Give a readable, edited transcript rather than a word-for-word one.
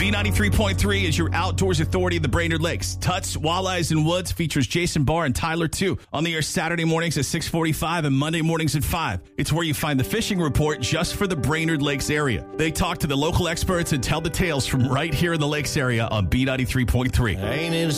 B93.3 is your outdoors authority of the Brainerd Lakes. Tuts, Walleyes, and Woods features Jason Barr and Tyler, too. On the air Saturday mornings at 6:45 and Monday mornings at 5. It's where you find the fishing report just for the Brainerd Lakes area. They talk to the local experts and tell the tales from right here in the Lakes area on B93.3. Ain't it